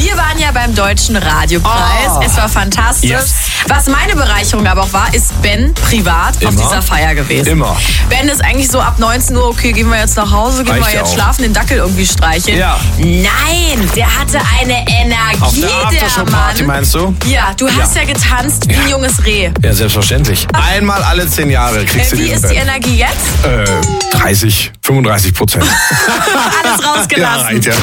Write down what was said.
Wir waren ja beim Deutschen Radiopreis. Es war fantastisch. Yes. Was meine Bereicherung aber auch war, ist Ben privat auf Immer. dieser Feier gewesen. Immer. Ben ist eigentlich so ab 19 Uhr, okay, gehen wir jetzt nach Hause, gehen Reicht wir jetzt auch. schlafen, den Dackel irgendwie streicheln. Ja. Nein, der hatte eine Energie, Auf der Aftershow-Party Mann. meinst du? Ja, du hast ja getanzt wie ein junges Reh. Ja, selbstverständlich. Einmal alle 10 Jahre kriegst du Wie diesen ist die Ben. Energie jetzt? 30, 35%. Alles rausgelassen. Ja, reicht ja.